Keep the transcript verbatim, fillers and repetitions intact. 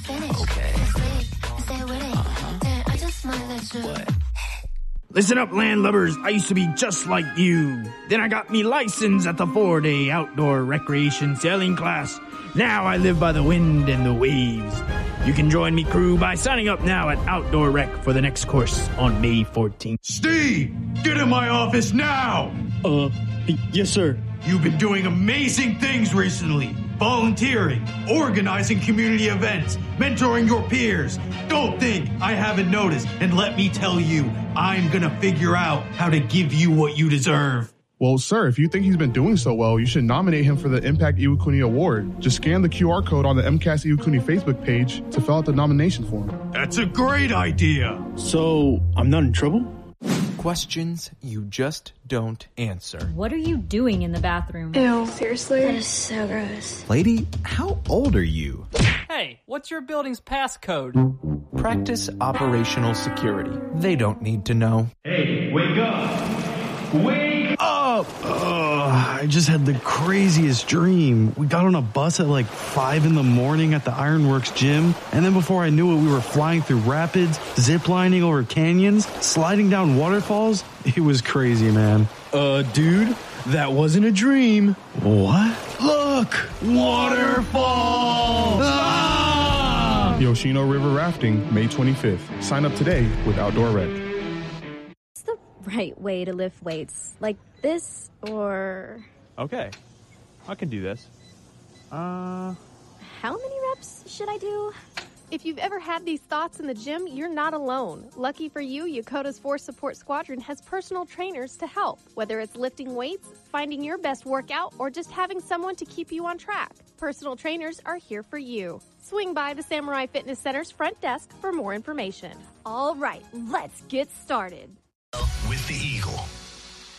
finish. Okay. Stay with it. Uh-huh. I just might let you. What? Listen up, landlubbers. I used to be just like you. Then I got me license at the four-day outdoor recreation sailing class. Now I live by the wind and the waves. You can join me crew by signing up now at Outdoor Rec for the next course on May fourteenth. Steve, get in my office now! Uh, yes, sir. You've been doing amazing things recently. Volunteering, organizing community events, mentoring your peers. Don't think I haven't noticed. And let me tell you, I'm gonna figure out how to give you what you deserve. Well, sir, if you think he's been doing so well, you should nominate him for the Impact Iwakuni Award. Just scan the Q R code on the MCAS Iwakuni Facebook page to fill out the nomination form. That's a great idea. So, I'm not in trouble? Questions you just don't answer. What are you doing in the bathroom? Ew, seriously? That is so gross. Lady, how old are you? Hey, what's your building's passcode? Practice operational security. They don't need to know. Hey, wake up. Wake up. Uh, I just had the craziest dream. We got on a bus at like five in the morning at the Ironworks gym. And then before I knew it, we were flying through rapids, ziplining over canyons, sliding down waterfalls. It was crazy, man. Uh, dude, that wasn't a dream. What? Look! Waterfall! Ah! Yoshino River Rafting, May twenty-fifth. Sign up today with Outdoor Rec. What's the right way to lift weights? Like this or... Okay, I can do this. Uh... How many reps should I do? If you've ever had these thoughts in the gym, you're not alone. Lucky for you, Yokota's Force Support Squadron has personal trainers to help. Whether it's lifting weights, finding your best workout, or just having someone to keep you on track, personal trainers are here for you. Swing by the Samurai Fitness Center's front desk for more information. All right, let's get started. With the Eagle.